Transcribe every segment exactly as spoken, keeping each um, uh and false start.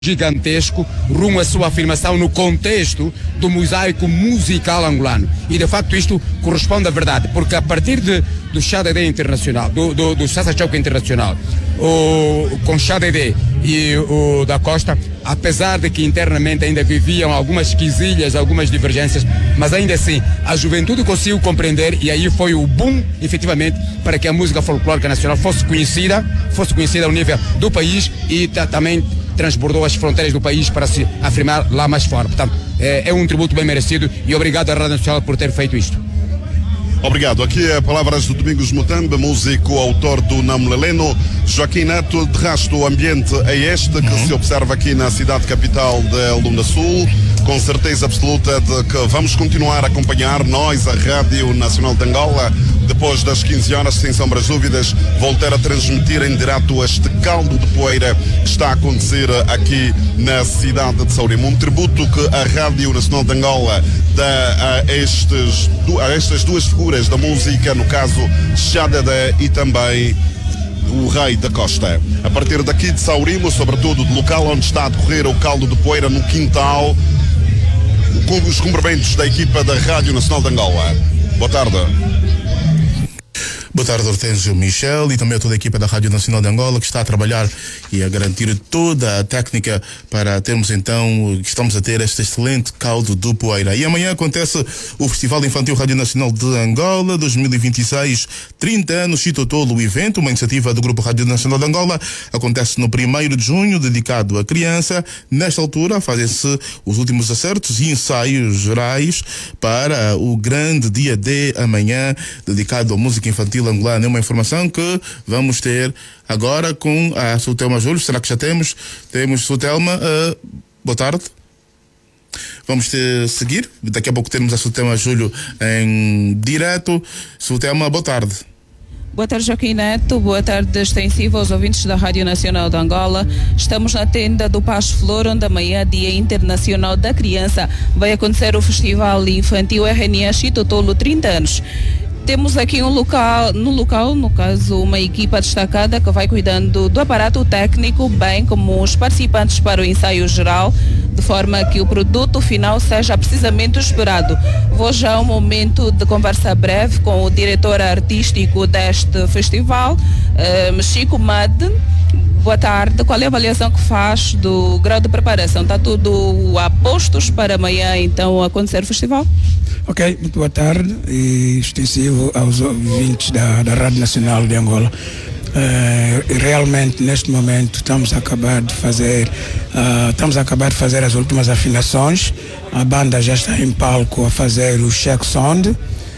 gigantesco rumo à sua afirmação no contexto do mosaico musical angolano. E de facto isto corresponde à verdade, porque a partir de, do Xadedé Internacional, do, do, do Sassa Choque Internacional, o, com Xadedé e o da Costa, apesar de que internamente ainda viviam algumas quisilhas, algumas divergências, mas ainda assim a juventude conseguiu compreender, e aí foi o boom, efetivamente, para que a música folclórica nacional fosse conhecida, fosse conhecida ao nível do país e também transbordou as fronteiras do país para se afirmar lá mais fora. Portanto, é, é um tributo bem merecido e obrigado à Rádio Nacional por ter feito isto. Obrigado. Aqui é palavras do Domingos Mutamba, músico, autor do Namleleno. Joaquim Neto, de rasto o ambiente é este que uhum. se observa aqui na cidade capital de Lunda Sul, com certeza absoluta de que vamos continuar a acompanhar nós, a Rádio Nacional de Angola, depois das quinze horas, sem sombras de dúvidas, voltar a transmitir em direto este caldo de poeira que está a acontecer aqui na cidade de Saurimo. Um tributo que a Rádio Nacional de Angola dá a, estes, a estas duas figuras da música, no caso Xadedé e também o Rei da Costa. A partir daqui de Saurimo, sobretudo do local onde está a decorrer o caldo de poeira no quintal, com os cumprimentos da equipa da Rádio Nacional de Angola. Boa tarde. Boa tarde, Hortêncio Michel, e também a toda a equipa da Rádio Nacional de Angola que está a trabalhar e a garantir toda a técnica para termos então, estamos a ter este excelente caldo do poeira. E amanhã acontece o Festival Infantil Rádio Nacional de Angola dois mil e vinte e seis, trinta anos, Chitotolo, o evento, uma iniciativa do Grupo Rádio Nacional de Angola, acontece no primeiro de junho, dedicado à criança. Nesta altura fazem-se os últimos acertos e ensaios gerais para o grande dia de amanhã, dedicado à música infantil angolana. É uma informação que vamos ter agora com a Sutelma Júlio. Será que já temos? Temos Sutelma. Uh, boa tarde. Vamos te seguir. Daqui a pouco temos a Sutelma Júlio em direto. Sutelma, boa tarde. Boa tarde, Joaquim Neto. Boa tarde extensiva aos ouvintes da Rádio Nacional de Angola. Estamos na tenda do Paz Flor, onde amanhã, Dia Internacional da Criança, vai acontecer o Festival Infantil R N A Chitotolo trinta anos. Temos aqui um local, no local, no caso, uma equipa destacada que vai cuidando do aparato técnico, bem como os participantes para o ensaio geral, de forma que o produto final seja precisamente o esperado. Vou já um momento de conversa breve com o diretor artístico deste festival, uh, Chico Mad. Boa tarde. Qual é a avaliação que faz do grau de preparação? Está tudo a postos para amanhã, então, acontecer o festival? Ok, muito boa tarde e extensivo aos ouvintes da, da Rádio Nacional de Angola. Uh, realmente, neste momento, estamos a acabar de fazer, uh, estamos a acabar de fazer as últimas afinações. A banda já está em palco a fazer o check sound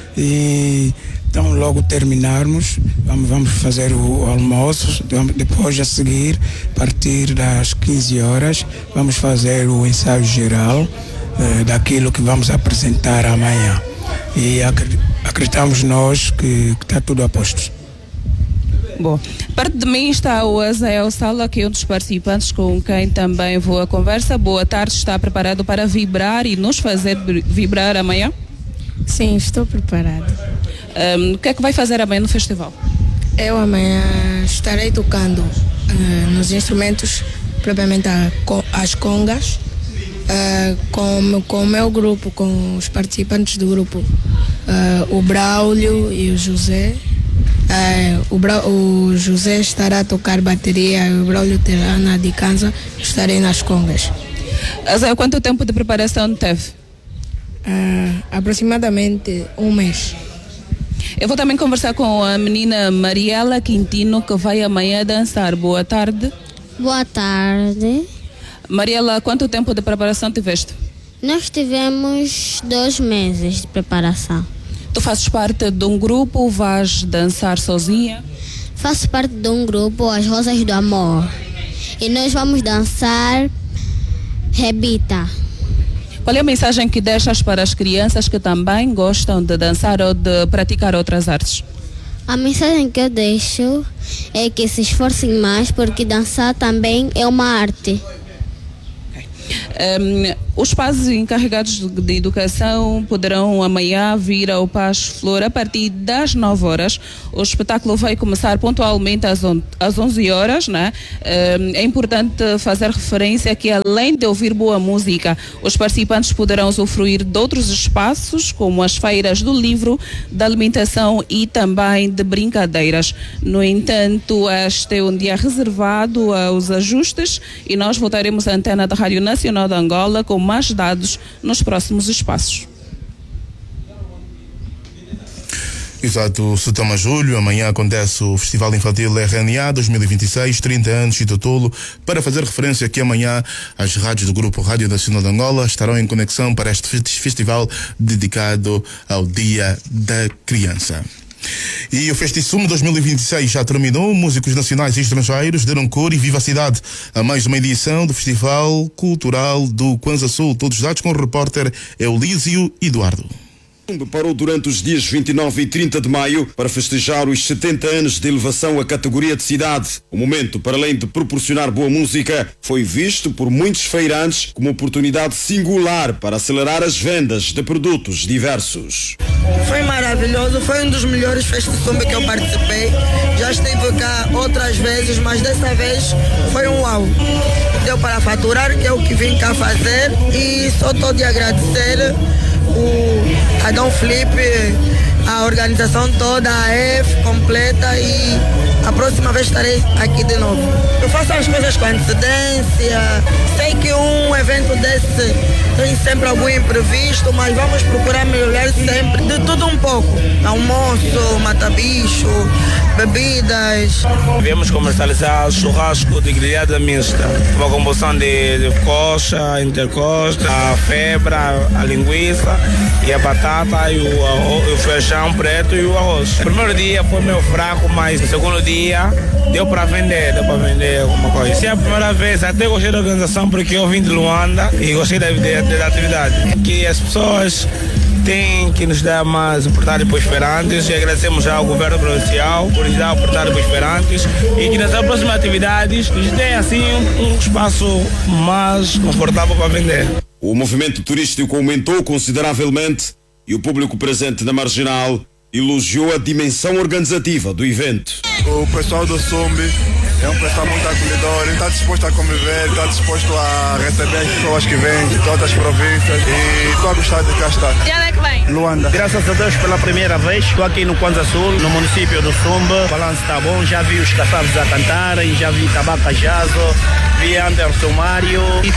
e então logo terminarmos, vamos, vamos fazer o almoço, depois a seguir, a partir das quinze horas, vamos fazer o ensaio geral eh, daquilo que vamos apresentar amanhã. E acreditamos nós que está tudo a posto. Bom, perto de mim está o Azael Sala, que é um dos participantes com quem também vou a conversa. Boa tarde, está preparado para vibrar e nos fazer vibrar amanhã? Sim, estou preparado. Um, o que é que vai fazer amanhã no festival? Eu amanhã estarei tocando uh, nos instrumentos, propriamente a, as congas, uh, com, com o meu grupo, com os participantes do grupo, uh, o Braulio e o José. Uh, o, Bra, o José estará a tocar bateria e o Braulio terá na de casa, estarei nas congas. Azé, quanto tempo de preparação teve? Uh, aproximadamente um mês. Eu vou também conversar com a menina Mariela Quintino, que vai amanhã dançar. Boa tarde. Boa tarde. Mariela, quanto tempo de preparação tiveste? Nós tivemos dois meses de preparação. Tu fazes parte de um grupo, vais dançar sozinha? Faço parte de um grupo, As Rosas do Amor. E nós vamos dançar Rebita. Qual é a mensagem que deixas para as crianças que também gostam de dançar ou de praticar outras artes? A mensagem que eu deixo é que se esforcem mais, porque dançar também é uma arte. Okay. Um, Os pais encarregados de educação poderão amanhã vir ao Paço Flor a partir das nove horas. O espetáculo vai começar pontualmente às, on às onze horas, né? É importante fazer referência que, além de ouvir boa música, os participantes poderão usufruir de outros espaços, como as feiras do livro, da alimentação e também de brincadeiras. No entanto, este é um dia reservado aos ajustes e nós voltaremos à antena da Rádio Nacional de Angola com mais dados nos próximos espaços. Exato, setembro a julho, amanhã acontece o Festival Infantil R N A dois mil e vinte e seis, trinta anos e Totolo. Para fazer referência que amanhã as rádios do Grupo Rádio Nacional de Angola estarão em conexão para este festival dedicado ao Dia da Criança. E o Festissumo dois mil e vinte e seis já terminou. Músicos nacionais e estrangeiros deram cor e vivacidade a mais uma edição do Festival Cultural do Kwanza Sul. Todos os dados com o repórter Eulísio Eduardo. Parou durante os dias vinte e nove e trinta de maio para festejar os setenta anos de elevação à categoria de cidade. O momento, para além de proporcionar boa música, foi visto por muitos feirantes como oportunidade singular para acelerar as vendas de produtos diversos. Foi maravilhoso, foi um dos melhores Festissumo que eu participei. Já estive cá outras vezes, mas dessa vez foi um uau. Deu para faturar, que é o que vim cá fazer, e só estou de agradecer o Adão Felipe, a organização toda, a F completa, e a próxima vez estarei aqui de novo. Eu faço as coisas com antecedência, sei que um evento desse tem sempre algum imprevisto, mas vamos procurar melhorar sempre, de tudo um pouco. Almoço, mata-bicho, bebidas. Viemos comercializar churrasco de grelhada mista, uma combustão de, de coxa, intercosta, a febra, a linguiça e a batata e o, arroz, o feijão preto e o arroz. O primeiro dia foi meio fraco, mas no segundo dia deu para vender, deu para vender alguma coisa. Essa é a primeira vez, até gostei da organização porque eu vim de Luanda e gostei da, da, da atividade. Que as pessoas tem que nos dar mais oportunidades para os feirantes, e agradecemos já ao governo provincial por nos dar oportunidades para os feirantes, e que nas próximas atividades nos dê assim um, um espaço mais confortável para vender. O movimento turístico aumentou consideravelmente e o público presente na Marginal elogiou a dimensão organizativa do evento. O pessoal do Sumbi é um pessoal muito acolhedor, está disposto a conviver, está disposto a receber as pessoas que vêm de todas as províncias, e estou a gostar de cá estar. De onde é que vem? Luanda. Graças a Deus pela primeira vez estou aqui no Kwanza Sul, no município do Sumba. O balanço está bom, já vi os caçados a cantarem, já vi Tabaca Jazo, vi Anderson Mário.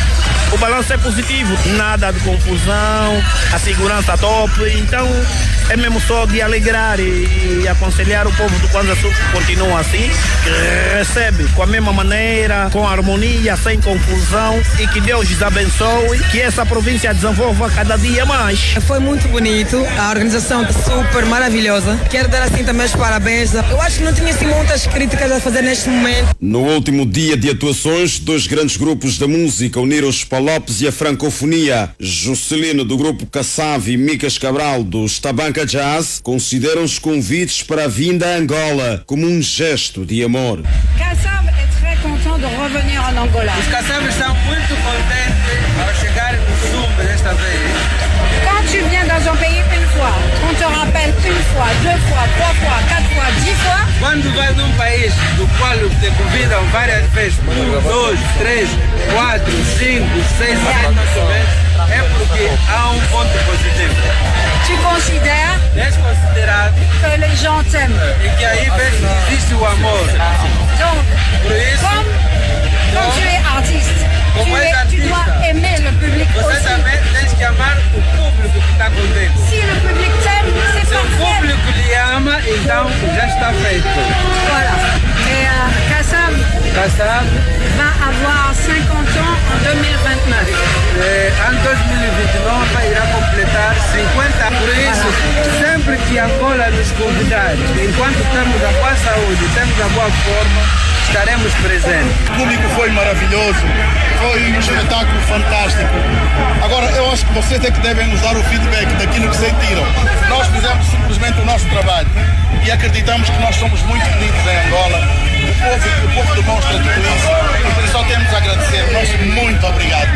O balanço é positivo, nada de confusão, a segurança top, então é mesmo só de alegrar e, e aconselhar o povo do Kwanza Sul que continua assim, que recebe com a mesma maneira, com harmonia, sem confusão, e que Deus os abençoe, que essa província desenvolva cada dia mais. Foi muito bonito, a organização super maravilhosa. Quero dar assim também os parabéns. Eu acho que não tinha assim muitas críticas a fazer neste momento. No último dia de atuações, dois grandes grupos da música uniram os Palopes e a francofonia. Juscelino do grupo Kassav e Micas Cabral dos Tabanca Jazz consideram os convites para a vinda a Angola como um gesto de amor. Kassav é très content de revenir en Angola. Os Kassav estão muito contentes ao chegar no Sumba desta vez. Quand tu viens dans un pays une fois, on te rappelle une fois, deux fois, trois fois, quatre fois, dix fois. Quando vai num país do qual te convidam várias vezes, um, dois, três, quatro, cinco, seis, sete, é porque há um ponto positivo. Tu considères És considerado que les gens t'aiment. E que aí vês que existe o amor. Donc, Por isso, comme quand tu es artiste, Como tu, és es, tu artista, dois aimer le public você aussi. também tens que amar o público que está contigo. Si le public t'aime, c'est Se o parfait. público lhe ama, então já está feito. Voilà. Et euh, Kassav Kassav va avoir cinquante ans en deux mille vingt-neuf. Eh, ano dois mil e vinte e nove irá completar cinquenta. Por isso, sempre que Angola nos convidar, enquanto temos a boa saúde, temos a boa forma, estaremos presentes. O público foi maravilhoso, foi um espetáculo fantástico. Agora, eu acho que vocês é que devem nos dar o feedback daquilo que sentiram. Nós fizemos simplesmente o nosso trabalho e acreditamos que nós somos muito queridos em Angola. O povo, o povo demonstra tudo isso. E só temos a agradecer. Nosso muito obrigado. Uma belíssima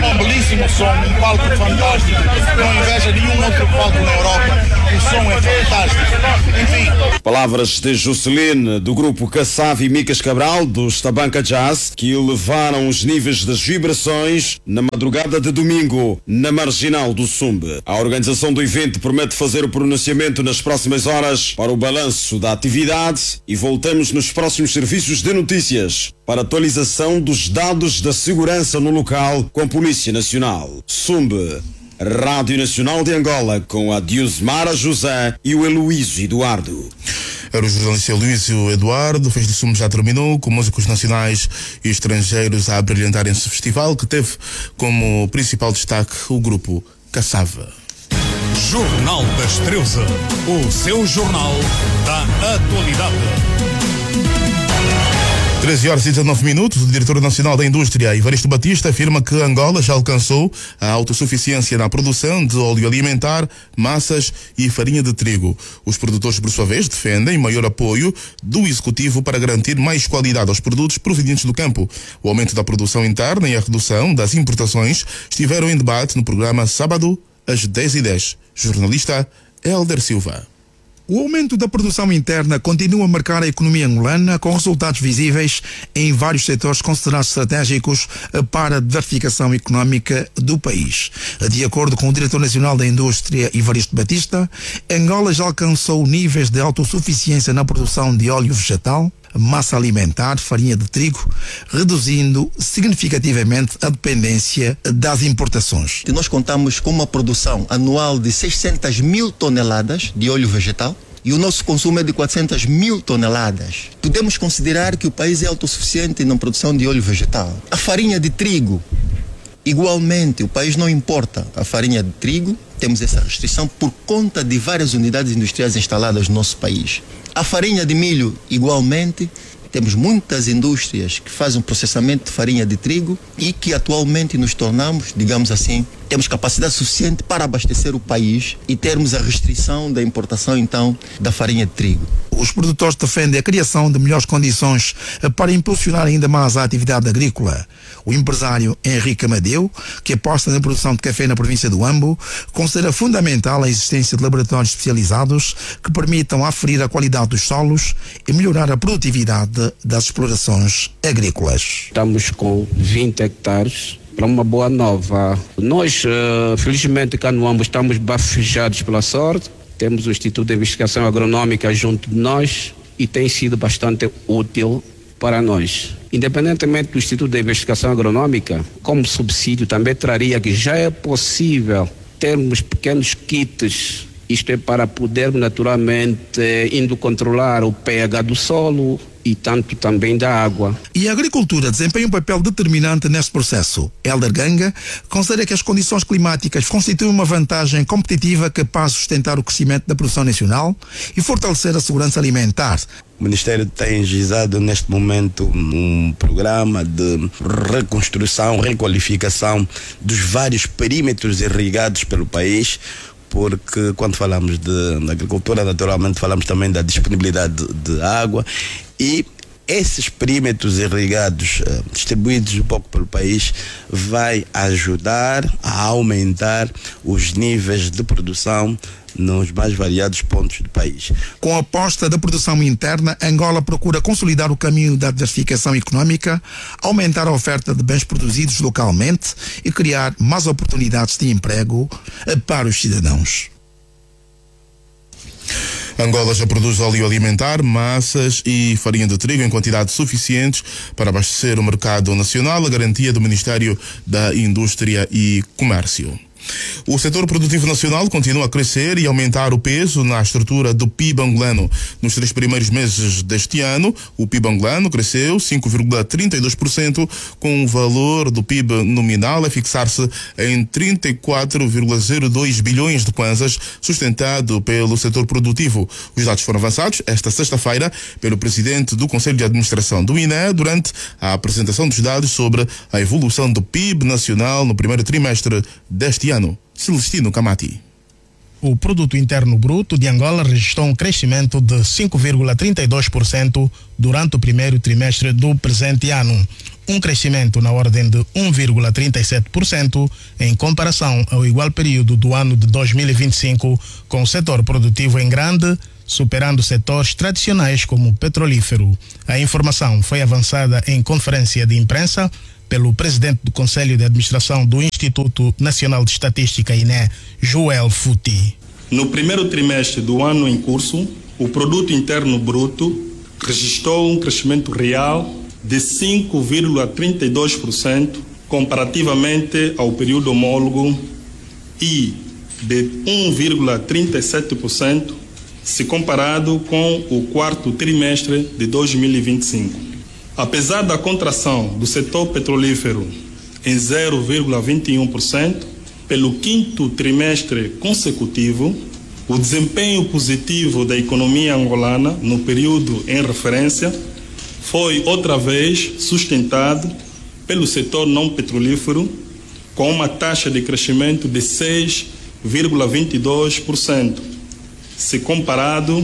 belíssimo som, um palco fantástico, não inveja nenhum outro palco na Europa. O som é fantástico. Enfim. Palavras de Jusceline, do grupo Kassav e Micas Cabral, dos Tabanca Jazz, que elevaram os níveis das vibrações na madrugada de domingo, na Marginal do Sumbe. A organização do evento promete fazer o pronunciamento nas próximas horas para o balanço da atividade e voltamos nos próximos serviços de notícias para atualização dos dados da segurança no local com a Polícia Nacional. Sumbe, Rádio Nacional de Angola, com a Diosmara José e o Heloísio Eduardo. Era o jornalista Heloísio Eduardo. O Festa de Sumo já terminou, com músicos nacionais e estrangeiros a brilhantarem esse festival, que teve como principal destaque o grupo Caçava. Jornal da Estreusa, o seu jornal da atualidade. treze horas e dezenove minutos, o diretor nacional da indústria, Evaristo Batista, afirma que Angola já alcançou a autossuficiência na produção de óleo alimentar, massas e farinha de trigo. Os produtores, por sua vez, defendem maior apoio do Executivo para garantir mais qualidade aos produtos provenientes do campo. O aumento da produção interna e a redução das importações estiveram em debate no programa sábado às dez e dez. Jornalista Helder Silva. O aumento da produção interna continua a marcar a economia angolana, com resultados visíveis em vários setores considerados estratégicos para a diversificação económica do país. De acordo com o diretor nacional da indústria, Evaristo Batista, Angola já alcançou níveis de autossuficiência na produção de óleo vegetal, massa alimentar, farinha de trigo, reduzindo significativamente a dependência das importações. Nós contamos com uma produção anual de seiscentas mil toneladas de óleo vegetal e o nosso consumo é de quatrocentas mil toneladas. Podemos considerar que o país é autossuficiente na produção de óleo vegetal. A farinha de trigo, igualmente, o país não importa a farinha de trigo, temos essa restrição por conta de várias unidades industriais instaladas no nosso país. A farinha de milho, igualmente, temos muitas indústrias que fazem o processamento de farinha de trigo e que atualmente nos tornamos, digamos assim, temos capacidade suficiente para abastecer o país e termos a restrição da importação, então, da farinha de trigo. Os produtores defendem a criação de melhores condições para impulsionar ainda mais a atividade agrícola. O empresário Henrique Amadeu, que aposta na produção de café na província do Ambo, considera fundamental a existência de laboratórios especializados que permitam aferir a qualidade dos solos e melhorar a produtividade das explorações agrícolas. Estamos com vinte hectares para uma boa nova. Nós, uh, felizmente, cá no Ambo, estamos bafejados pela sorte. Temos o Instituto de Investigação Agronômica junto de nós e tem sido bastante útil para nós. Independentemente do Instituto de Investigação Agronômica, como subsídio também traria que já é possível termos pequenos kits, isto é para podermos naturalmente indo controlar o pH do solo e tanto também da água. E a agricultura desempenha um papel determinante neste processo. Helder Ganga considera que as condições climáticas constituem uma vantagem competitiva capaz de sustentar o crescimento da produção nacional e fortalecer a segurança alimentar. O Ministério tem agilizado neste momento um programa de reconstrução, requalificação dos vários perímetros irrigados pelo país, porque quando falamos de, de agricultura, naturalmente falamos também da disponibilidade de, de água, e esses perímetros irrigados uh, distribuídos um pouco pelo país vai ajudar a aumentar os níveis de produção nos mais variados pontos do país. Com a aposta da produção interna, Angola procura consolidar o caminho da diversificação económica, aumentar a oferta de bens produzidos localmente e criar mais oportunidades de emprego para os cidadãos. Angola já produz óleo alimentar, massas e farinha de trigo em quantidades suficientes para abastecer o mercado nacional, a garantia do Ministério da Indústria e Comércio. O setor produtivo nacional continua a crescer e aumentar o peso na estrutura do P I B angolano. Nos três primeiros meses deste ano, o P I B angolano cresceu cinco vírgula trinta e dois por cento, com o valor do P I B nominal a fixar-se em trinta e quatro vírgula zero dois bilhões de kwanzas, sustentado pelo setor produtivo. Os dados foram avançados esta sexta-feira pelo presidente do Conselho de Administração do I N E durante a apresentação dos dados sobre a evolução do P I B nacional no primeiro trimestre deste ano. Celestino Camati. O produto interno bruto de Angola registrou um crescimento de cinco vírgula trinta e dois por cento durante o primeiro trimestre do presente ano. um crescimento na ordem de um vírgula trinta e sete por cento em comparação ao igual período do ano de dois mil e vinte e cinco, com o setor produtivo em grande, superando setores tradicionais como o petrolífero. A informação foi avançada em conferência de imprensa pelo presidente do Conselho de Administração do Instituto Nacional de Estatística, I N E, Joel Futi. No primeiro trimestre do ano em curso, o Produto Interno Bruto registrou um crescimento real de cinco vírgula trinta e dois por cento comparativamente ao período homólogo e de um vírgula trinta e sete por cento se comparado com o quarto trimestre de dois mil e vinte e cinco. Apesar da contração do setor petrolífero em zero vírgula vinte e um por cento, pelo quinto trimestre consecutivo, o desempenho positivo da economia angolana no período em referência foi outra vez sustentado pelo setor não petrolífero, com uma taxa de crescimento de seis vírgula vinte e dois por cento, se comparado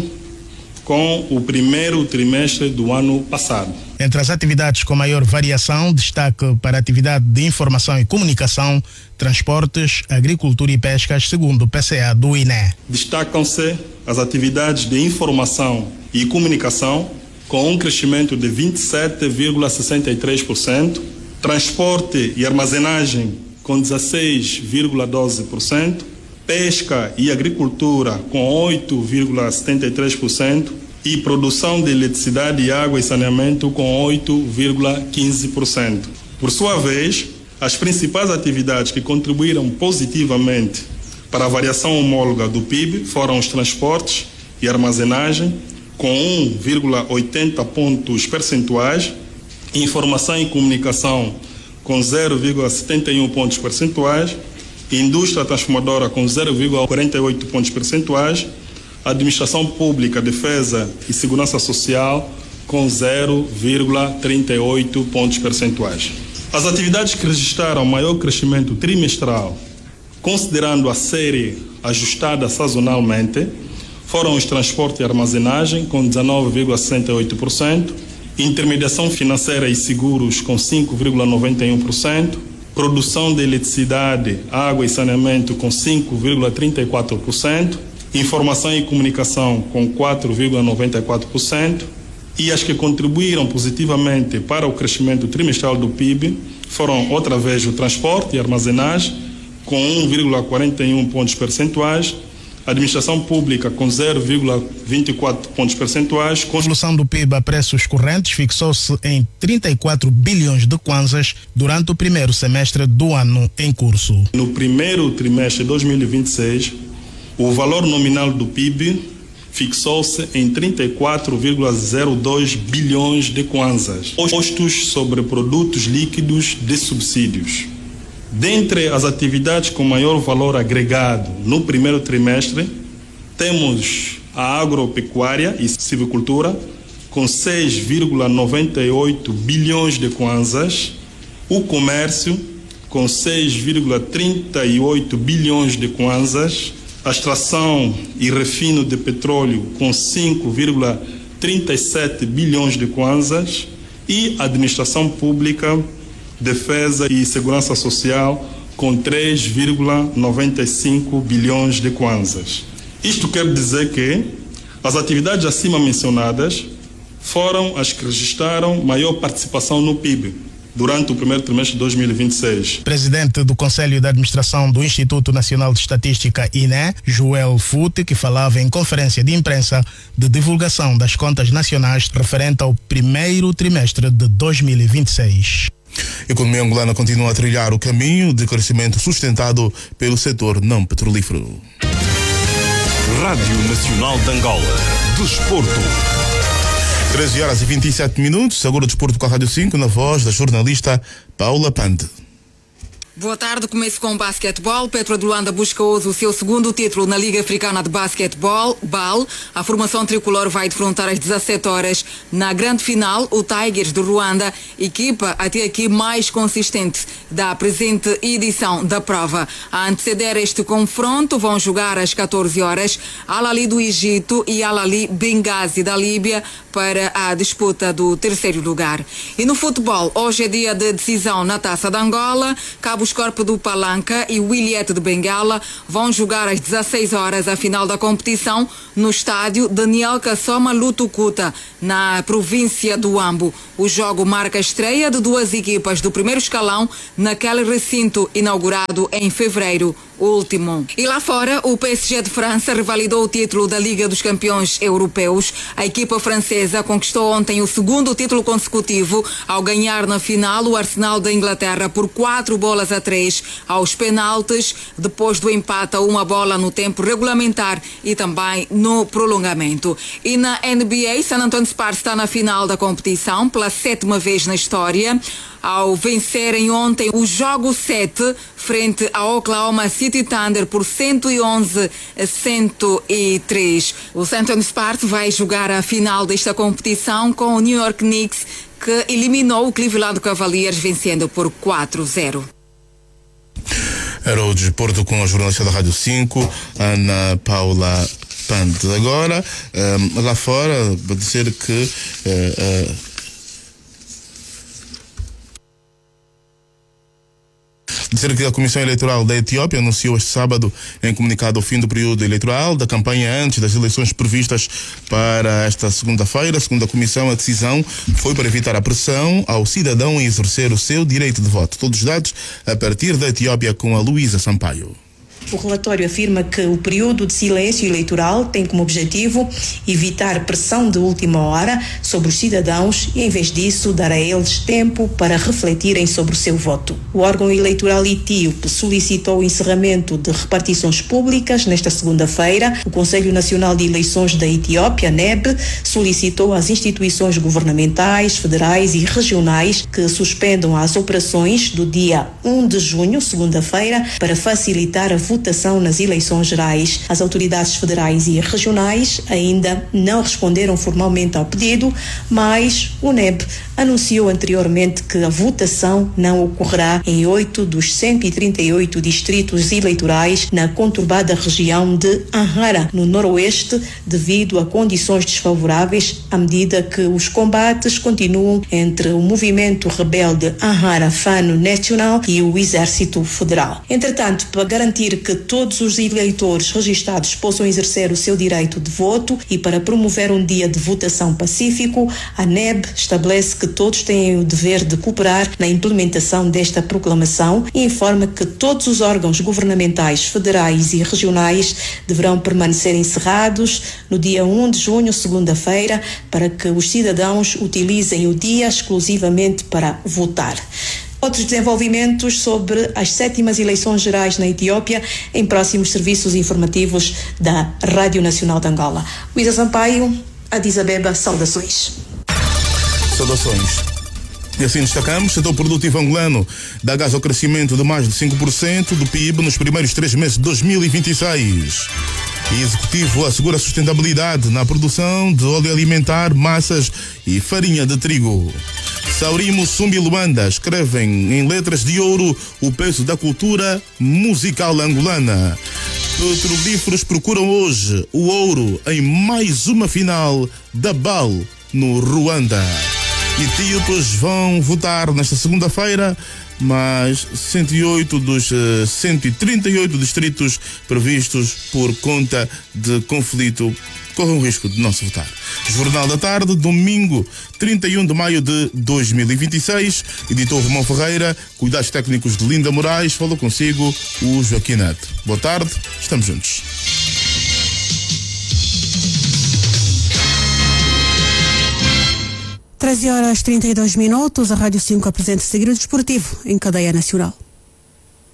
com o primeiro trimestre do ano passado. Entre as atividades com maior variação, destaque para a atividade de informação e comunicação, transportes, agricultura e pescas, segundo o P C A do I N E. Destacam-se as atividades de informação e comunicação, com um crescimento de vinte e sete vírgula sessenta e três por cento, transporte e armazenagem, com dezesseis vírgula doze por cento, pesca e agricultura, com oito vírgula setenta e três por cento, e produção de eletricidade e água e saneamento com oito vírgula quinze por cento. Por sua vez, as principais atividades que contribuíram positivamente para a variação homóloga do P I B foram os transportes e armazenagem, com um vírgula oitenta pontos percentuais, informação e comunicação com zero vírgula setenta e um pontos percentuais, indústria transformadora com zero vírgula quarenta e oito pontos percentuais, administração pública, defesa e segurança social com zero vírgula trinta e oito pontos percentuais. As atividades que registraram maior crescimento trimestral, considerando a série ajustada sazonalmente, foram os transportes e armazenagem com dezenove vírgula sessenta e oito por cento, intermediação financeira e seguros com cinco vírgula noventa e um por cento, produção de eletricidade, água e saneamento com cinco vírgula trinta e quatro por cento, informação e comunicação com quatro vírgula noventa e quatro por cento, e as que contribuíram positivamente para o crescimento trimestral do P I B foram outra vez o transporte e armazenagem com um vírgula quarenta e um pontos percentuais, administração pública com zero vírgula vinte e quatro pontos percentuais. A evolução do P I B a preços correntes fixou-se em trinta e quatro bilhões de kwanzas durante o primeiro semestre do ano em curso. No primeiro trimestre de dois mil e vinte e seis, o valor nominal do P I B fixou-se em trinta e quatro vírgula zero dois bilhões de kwanzas, postos sobre produtos líquidos de subsídios. Dentre as atividades com maior valor agregado no primeiro trimestre, temos a agropecuária e silvicultura, com seis vírgula noventa e oito bilhões de kwanzas, o comércio, com seis vírgula trinta e oito bilhões de kwanzas, a extração e refino de petróleo com cinco vírgula trinta e sete bilhões de kwanzas e administração pública, defesa e segurança social com três vírgula noventa e cinco bilhões de kwanzas. Isto quer dizer que as atividades acima mencionadas foram as que registraram maior participação no P I B durante o primeiro trimestre de dois mil e vinte e seis. Presidente do Conselho de Administração do Instituto Nacional de Estatística, I N E, Joel Futi, que falava em conferência de imprensa de divulgação das contas nacionais referente ao primeiro trimestre de dois mil e vinte e seis. A economia angolana continua a trilhar o caminho de crescimento sustentado pelo setor não petrolífero. Rádio Nacional de Angola. Desporto. treze horas e vinte e sete minutos. Agora o desporto com a Rádio cinco, na voz da jornalista Paula Pande. Boa tarde, começo com o basquetebol. Petro de Luanda busca hoje o seu segundo título na Liga Africana de Basquetebol, B A L. A formação tricolor vai defrontar às dezassete horas na grande final o Tigers de Ruanda, equipa até aqui mais consistente da presente edição da prova. A anteceder este confronto vão jogar às catorze horas Al Ahly do Egito e Al Ahly Benghazi da Líbia para a disputa do terceiro lugar. E no futebol, hoje é dia de decisão na Taça de Angola. Cabo Escorpo do Palanca e o Williette de Bengala vão jogar às dezasseis horas a final da competição no estádio Daniel Kassoma Lutukuta, na província do Ambo. O jogo marca a estreia de duas equipas do primeiro escalão naquele recinto inaugurado em fevereiro último. E lá fora, o P S G de França revalidou o título da Liga dos Campeões Europeus. A equipa francesa conquistou ontem o segundo título consecutivo ao ganhar na final o Arsenal da Inglaterra por quatro bolas a três aos penaltis, depois do empate a uma bola no tempo regulamentar e também no prolongamento. E na N B A, San Antonio Spurs está na final da competição pela sétima vez na história, ao vencerem ontem o jogo sete frente ao Oklahoma City Thunder por cento e onze a cento e três. O San Antonio Spurs vai jogar a final desta competição com o New York Knicks, que eliminou o Cleveland Cavaliers vencendo por quatro a zero. Era o desporto com a jornalista da Rádio cinco, Ana Paula Pante. Agora, um, lá fora, vou dizer que uh, uh, dizer que a Comissão Eleitoral da Etiópia anunciou este sábado em comunicado o fim do período eleitoral da campanha antes das eleições previstas para esta segunda-feira. Segundo a Comissão, a decisão foi para evitar a pressão ao cidadão em exercer o seu direito de voto. Todos os dados a partir da Etiópia com a Luísa Sampaio. O relatório afirma que o período de silêncio eleitoral tem como objetivo evitar pressão de última hora sobre os cidadãos e, em vez disso, dar a eles tempo para refletirem sobre o seu voto. O órgão eleitoral etíope solicitou o encerramento de repartições públicas nesta segunda-feira. O Conselho Nacional de Eleições da Etiópia, N E B, solicitou às instituições governamentais, federais e regionais que suspendam as operações do dia um de junho, segunda-feira, para facilitar a votação votação nas eleições gerais. As autoridades federais e regionais ainda não responderam formalmente ao pedido, mas o N E B anunciou anteriormente que a votação não ocorrerá em oito dos cento e trinta e oito distritos eleitorais na conturbada região de Amhara, no noroeste, devido a condições desfavoráveis, à medida que os combates continuam entre o movimento rebelde Amhara Fano National e o Exército Federal. Entretanto, para garantir que todos os eleitores registados possam exercer o seu direito de voto e para promover um dia de votação pacífico, a N E B estabelece que todos têm o dever de cooperar na implementação desta proclamação e informa que todos os órgãos governamentais federais e regionais deverão permanecer encerrados no dia um de junho, segunda-feira, para que os cidadãos utilizem o dia exclusivamente para votar. Outros desenvolvimentos sobre as sétimas eleições gerais na Etiópia em próximos serviços informativos da Rádio Nacional de Angola. Luísa Sampaio, Addis Abeba, saudações. Saudações. E assim destacamos, o setor produtivo angolano dá gás ao crescimento de mais de cinco por cento do P I B nos primeiros três meses de dois mil e vinte e seis. E Executivo assegura sustentabilidade na produção de óleo alimentar, massas e farinha de trigo. Saurimo Sumbi Luanda escrevem em letras de ouro o peso da cultura musical angolana. Petrolíferos procuram hoje o ouro em mais uma final da B A L no Ruanda. Etíopes vão votar nesta segunda-feira, mas cento e oito dos uh, cento e trinta e oito distritos previstos por conta de conflito correm o risco de não se votar. Jornal da Tarde, domingo, trinta e um de maio de dois mil e vinte e seis. Editor Romão Ferreira, cuidados técnicos de Linda Moraes, falou consigo o Joaquim Neto. Boa tarde, estamos juntos. treze horas e trinta e dois minutos, a Rádio cinco apresenta o Segredo Desportivo em cadeia nacional.